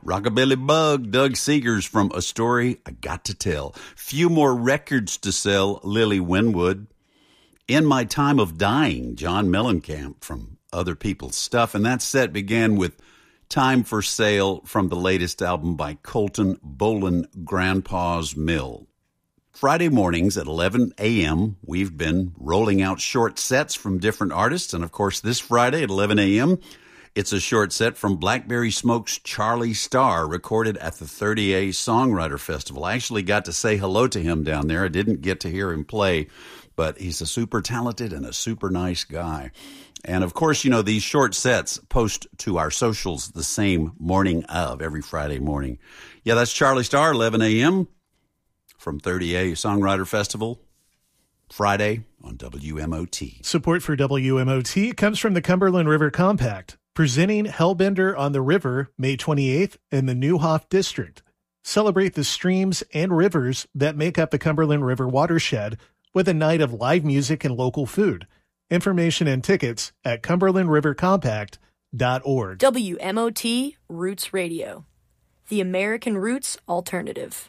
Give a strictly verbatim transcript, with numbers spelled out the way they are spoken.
Rockabilly Bug, Doug Seegers from A Story I Got to Tell. Few more records to sell, Lily Winwood. In My Time of Dying, John Mellencamp from Other People's Stuff. And that set began with Time for Sale from the latest album by Colton Bolan, Grandpa's Mill. Friday mornings at eleven a.m., we've been rolling out short sets from different artists. And, of course, this Friday at eleven a.m., it's a short set from Blackberry Smoke's Charlie Starr, recorded at the thirty A Songwriter Festival. I actually got to say hello to him down there. I didn't get to hear him play, but he's a super talented and a super nice guy. And, of course, you know, these short sets post to our socials the same morning of, every Friday morning. Yeah, that's Charlie Starr, eleven a.m., from thirty A Songwriter Festival, Friday on W M O T. Support for W M O T comes from the Cumberland River Compact, presenting Hellbender on the River May twenty-eighth in the Neuhoff District. Celebrate the streams and rivers that make up the Cumberland River watershed with a night of live music and local food. Information and tickets at cumberland river compact dot org. W M O T Roots Radio, the American Roots Alternative.